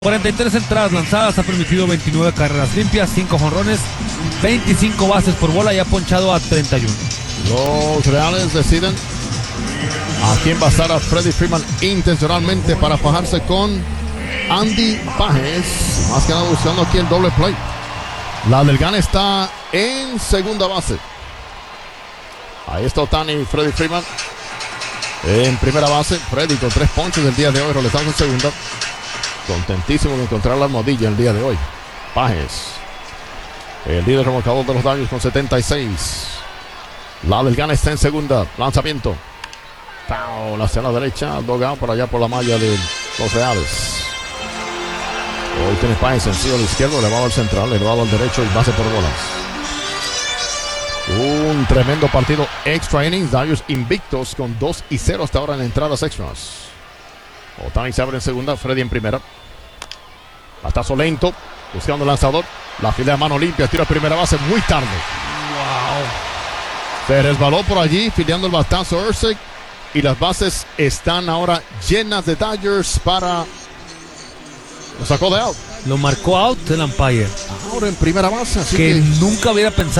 43 entradas lanzadas, ha permitido 29 carreras limpias, 5 jonrones, 25 bases por bola y ha ponchado a 31. Los Reales deciden a quién va a estar a Freddie Freeman intencionalmente para fajarse con Andy Pages. Más que nada buscando aquí el doble play. La del Gane está en segunda base. Ahí está Ohtani, Freddie Freeman en primera base. Freddie con 3 ponches el día de hoy, regresando en segunda. Contentísimo de encontrar la almohadilla el día de hoy. Pages, el líder remolcador de los Dodgers con 76. La del Gane está en segunda. Lanzamiento. Foul hacia la derecha. Dogout por allá por la malla de los Reales. Hoy tiene Pages sencillo al izquierdo, elevado al central, elevado al derecho y base por bolas. Un tremendo partido extra innings. Dodgers invictos con 2-0 hasta ahora en entradas extras. Ohtani se abre en segunda, Freddie en primera. Batazo lento, buscando el lanzador. La fila de mano limpia, tira a primera base muy tarde. Wow. Se resbaló por allí, fileando el batazo Ursek. Y las bases están ahora llenas de Dodgers para... Lo sacó de out. Lo marcó out el umpire. Ahora en primera base, así que que nunca hubiera pensado